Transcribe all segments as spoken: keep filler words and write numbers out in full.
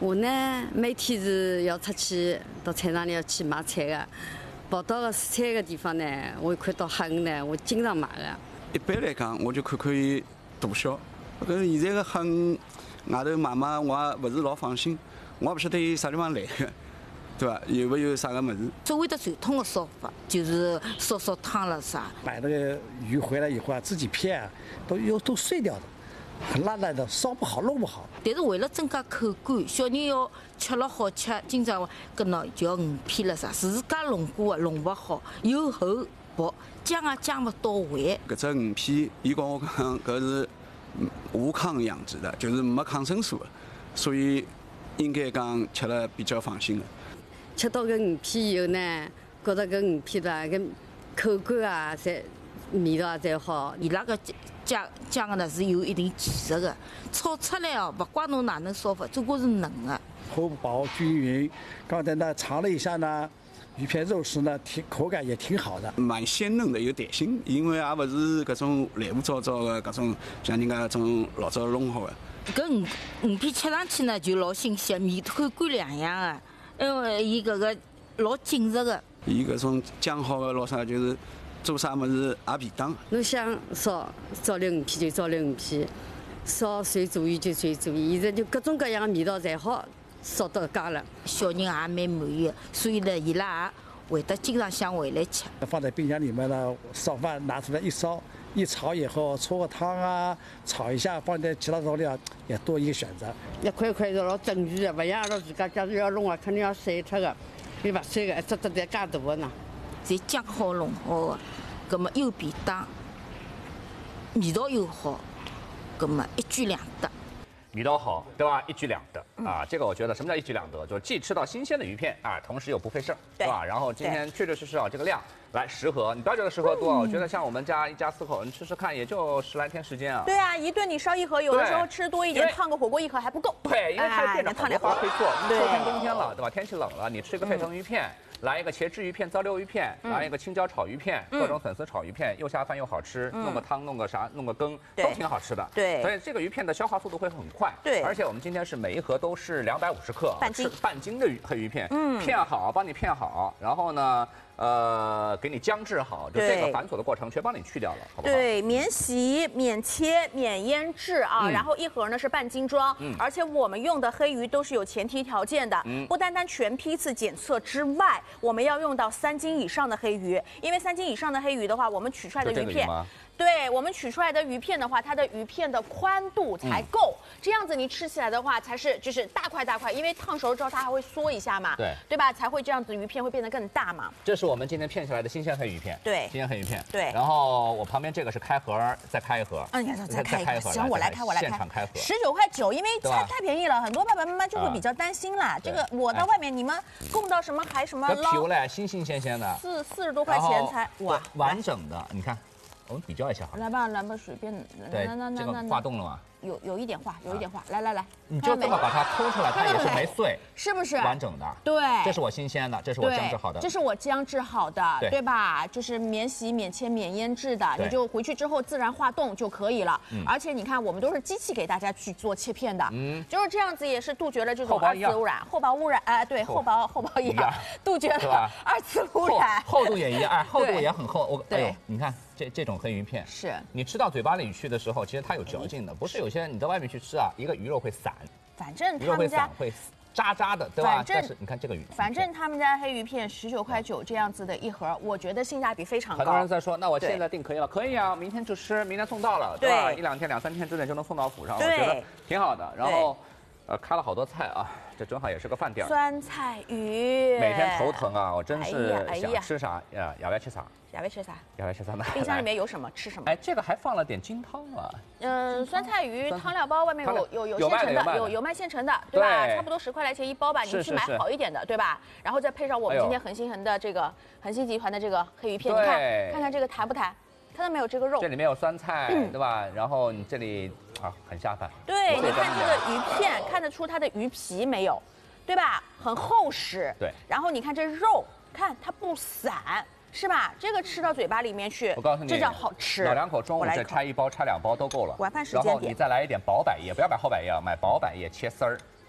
我呢，每天是要出去到菜场里要去买菜的。跑到个蔬菜的地方呢，我看到黑鱼呢，我经常买的。 一般来讲，我就看看伊大小。搿现在个黑鱼外头买买，我也勿是老放心，我也勿晓得伊啥地方来的，对伐？有没有啥个物事？ 所谓的传统的烧法，就是烧烧汤了啥。 买那个鱼回来以后啊，自己片啊，都又都碎掉的，很烂烂的，烧不好，弄不好。 但是为了增加口感，小人要吃了好吃，经常搿喏就要鱼片了啥，自家弄过的弄勿好，又厚薄，姜也姜勿到位。 搿只鱼片，伊跟我讲搿是无抗养殖的，就是没抗生素的，所以应该讲吃了比较放心的。 吃到搿鱼片以后呢，觉得搿鱼片吧，搿口感啊，侪味道也侪好。 伊拉个姜姜个呢是有一定技术的，炒出来哦，不管侬哪能烧法，总归是嫩的。 厚薄均匀，刚才呢尝了一下呢，鱼片肉丝呢，挺口感也挺好的， 蛮鲜嫩的，有弹性，因为也勿是搿种烂糊糟糟的搿种，像人家搿种老早弄好的。 搿鱼鱼片吃上去呢就老新鲜，味口感两样的，因为伊搿个老紧实的。 伊搿种讲好的老啥就是做啥物事也便当。 侬想烧烧粒鱼片就烧粒鱼片，烧水煮鱼就水煮鱼，现在就各种各样的味道侪好。烧到家了， 小人也蛮满意的，所以呢，伊拉也会得经常想回来吃。 放在冰箱里面呢，烧饭拿出来一烧，一炒以后搓个汤啊，炒一下，放点其他调料也多一个选择。 一块一块是老整齐的，勿像阿拉自家假如要弄啊，肯定要散脱的，伊勿散的，一只只侪介大的呢。 侪酱好弄好的，葛么又便当，味道又好，葛么一举两得。 味道好，对吧？一举两得啊！这个我觉得什么叫一举两得？就是既吃到新鲜的鱼片啊，同时又不费事儿，对吧？然后今天确确实实啊，这个量来十盒，你不要觉得十盒多，我觉得像我们家一家四口，你吃吃看，也就十来天时间啊。 对啊，一顿你烧一盒，有的时候吃多一点，烫个火锅一盒还不够。 对，因为它变成好多花可以做。 对， 秋天冬天了，对吧？天气冷了，你吃一个沸腾鱼片。来一个茄汁鱼片、糟溜鱼片，来一个青椒炒鱼片，各种粉丝炒鱼片，又下饭又好吃，弄个汤、弄个啥、弄个羹，都挺好吃的。 对， 所以这个鱼片的消化速度会很快。 对， 而且我们今天是每一盒都是两百五十克， 半斤半斤的鱼黑鱼片，嗯，片好，帮你片好，然后呢，呃，给你姜制好，就这个繁琐的过程全帮你去掉了，好不好？ 对，免洗、免切、免腌制啊，然后一盒呢是半斤装，而且我们用的黑鱼都是有前提条件的，不单单全批次检测之外，我们要用到三斤以上的黑鱼，因为三斤以上的黑鱼的话，我们取出来的鱼片，对我们取出来的鱼片的话，它的鱼片的宽度才够，这样子你吃起来的话才是就是大块大块，因为烫熟之后它还会缩一下嘛， 对对吧？才会这样子鱼片会变得更大嘛。 这是我们今天片下来的新鲜黑鱼片， 对， 新鲜黑鱼片， 对。 然后我旁边这个是开盒，再开一盒， 嗯，你看再开一盒，行，我来开，我来开， 现场开盒， 十九块九，因为太太便宜了，很多爸爸妈妈就会比较担心啦。这个我到外面你们供到什么还什么捞， 皮嘞，新新鲜鲜的， 四四十多块钱才哇， 完整的，你看。我们比较一下好了。 来吧，来吧，随便。 对，这个化冻了吗？ 有有一点化，有一点化。来来来， 你就这么把它抠出来，它也是没碎， 是不是？ 完整的。 对， 这是我新鲜的，这是我姜制好的， 这是我姜制好的，对吧？就是免洗、免切、免腌制的，你就回去之后自然化冻就可以了。而且你看，我们都是机器给大家去做切片的，嗯，就是这样子，也是杜绝了这种二次污染、厚薄污染。哎，对，厚薄厚薄一样，杜绝了二次污染。 厚度也一样，哎，厚度也很厚。我哎呦，你看。这这种黑鱼片是你吃到嘴巴里去的时候，其实它有嚼劲的，不是有些你到外面去吃啊，一个鱼肉会散， 反正鱼肉会散会渣渣的，对吧？但是你看这个鱼， 反正他们家黑鱼片十九块九这样子的一盒，我觉得性价比非常高。 很多人在说，那我现在订可以了，可以啊，明天就吃，明天送到了，对吧？一两天、两三天之内就能送到府上，我觉得挺好的。然后，呃，开了好多菜啊，这正好也是个饭点。 酸菜鱼， 每天头疼啊，我真是想吃啥呀？要不要吃啥？ 要不要吃啥？ 要不要吃啥呢？ 冰箱里面有什么吃什么？ 哎，这个还放了点金汤啊。 嗯，酸菜鱼汤料包外面有有有现成的，有有卖现成的，对吧？差不多十块来钱一包吧，你去买好一点的，对吧？然后再配上我们今天恒星恒的这个恒星集团的这个黑鱼片，你看看看这个弹不弹？看到没有？这个肉， 这里面有酸菜，对吧？然后你这里啊很下饭。 对，你看这个鱼片，看得出它的鱼皮没有，对吧？很厚实。 对。 然后你看这肉，看它不散。是吧？这个吃到嘴巴里面去， 我告诉你， 这叫好吃。 老两口中午再拆一包、拆两包都够了。 晚饭时间然后你再来一点薄百叶，不要买厚百叶，买薄百叶切丝儿，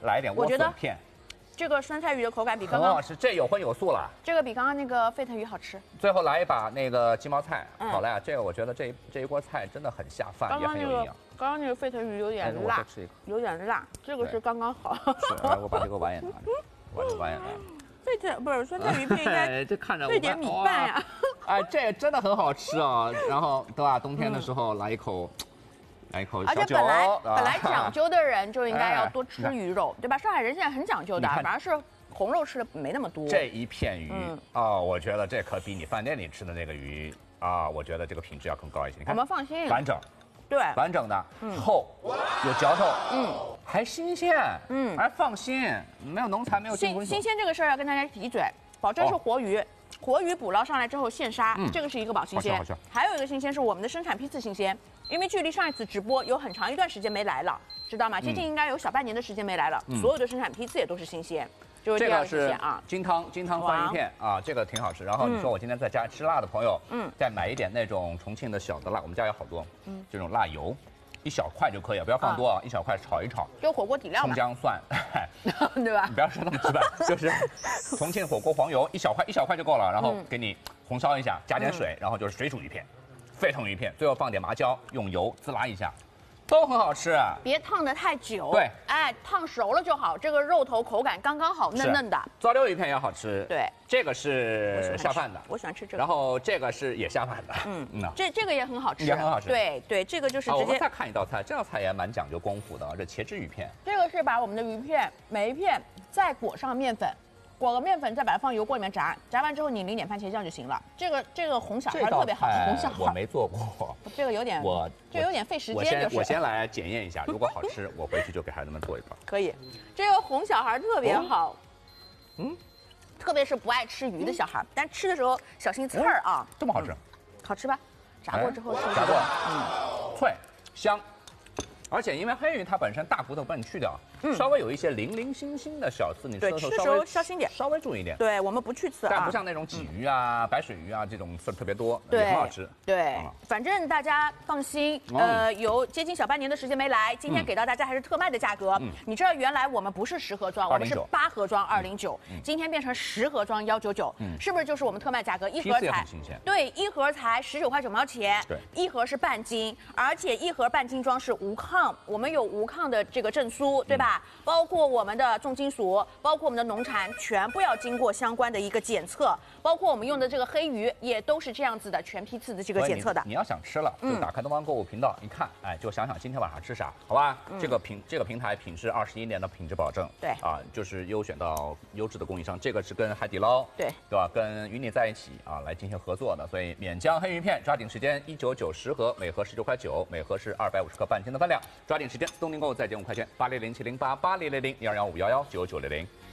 来一点莴笋片。 这个酸菜鱼的口感比刚刚很好吃，这有荤有素了。 这个比刚刚那个沸腾鱼好吃。 最后来一把那个鸡毛菜， 嗯好嘞，这个我觉得这一这一锅菜真的很下饭，也刚刚那个很有营养。 刚刚那个沸腾鱼有哎点辣我再吃一口， 有点辣，这个对是刚刚好。 是，哎我把这个碗也拿来，把这个碗也拿来。 沸腾不是酸菜鱼片应该哎这看着兑点米饭呀。 哇哎，这真的很好吃啊！然后对吧？冬天的时候来一口，来一口而且小酒。 本来啊本来讲究的人就应该要多吃哎鱼肉，对吧？上海人现在很讲究的， 你看反而是红肉吃的没那么多。 这一片鱼嗯啊，我觉得这可比你饭店里吃的那个鱼啊，我觉得这个品质要更高一些。你我看， 们放心， 完整。 对， 完整的，厚，有嚼头， 嗯， 还新鲜， 嗯还放心，没有农残，没有进荤素。 新新鲜这个事儿要跟大家提一嘴，保证是哦活鱼。活鱼捕捞上来之后现杀， 嗯这个是一个保新鲜好吃好吃。 还有一个新鲜是我们的生产批次新鲜，因为距离上一次直播有很长一段时间没来了，知道吗？接近应该有小半年的时间没来了， 嗯所有的生产批次也都是新鲜，就是这这样新个是鲜啊。 金汤金汤翻鱼片啊，这个挺好吃。然后你说我今天在家吃辣的朋友， 嗯再买一点那种重庆的小的辣，我们家有好多，嗯，这种辣油，一小块就可以了，不要放多啊，一小块炒一炒， 就火锅底料葱嘛， 姜蒜， 对吧你？不要说那么直白，就是重庆火锅黄油一小块一小块就够了，然后给你红烧一下，加点水，然后就是水煮鱼片，沸腾鱼片，最后放点麻椒，用油滋啦一下，都很好吃。 别烫得太久， 对， 哎，烫熟了就好，这个肉头口感刚刚好，嫩嫩的。 糟溜鱼片也好吃， 对， 这个我喜是欢吃下饭的， 我喜欢吃这个。 然后这个是也下饭的， 嗯嗯呐。 这这个也很好吃， 也很好吃对对，这个就是啊，我直接们再看一道菜，这道菜也蛮讲究功夫的啊，这茄汁鱼片。 这个是把我们的鱼片每一片再裹上面粉，裹个面粉，再把它放油锅里面炸，炸完之后你淋点番茄酱就行了。这个这个红小孩这道特别好， 菜红小孩我没做过， 这个有点我这有点费时我间，就是先我先来检验一下，如果好吃，我回去就给孩子们做一包。 可以。这个红小孩特别好， 嗯， 特别是不爱吃鱼的小孩，但吃的时候小心刺儿啊。 这么好吃， 好吃吧？炸过之后是不是炸过嗯， 脆香，而且因为黑鱼它本身大骨头不能去掉，稍微有一些零零星星的小刺，你吃对， 的时吃的时候候稍微小心点。 稍微注意一点。 对我们不去刺啊， 但不像那种鲫鱼啊、白水鱼啊这种刺儿特别多，也对， 很好吃。 对啊， 反正大家放心， 嗯呃，有接近小半年的时间没来，今天嗯给到大家还是特卖的价格。 嗯你知道原来我们不是十盒装，我们是二零九八盒装二零九，今天变成十盒装幺九九，是不是就是我们特卖价格？一盒批次也才很新鲜对，一盒才十九块九毛钱， 对一盒是半斤，而且一盒半斤装是无抗，我们有无抗的这个证书，对吧？包括我们的重金属，包括我们的农残，全部要经过相关的一个检测，包括我们用的这个黑鱼也都是这样子的全批次的这个所以检测的你。你要想吃了，就嗯打开东方购物频道一看，哎，就想想今天晚上吃啥，好吧？这个平这个平台品质二十一年的品质保证， 对啊，就是优选到优质的供应商，这个是跟海底捞， 对对吧？跟与你在一起啊来进行合作的，所以免浆黑鱼片抓紧时间，一九九十盒，每盒十九块九，每盒是二百五十克半斤的分量，抓紧时间，东宁购再减五块钱，八零零七零八八零零零一二幺五幺幺九九零零。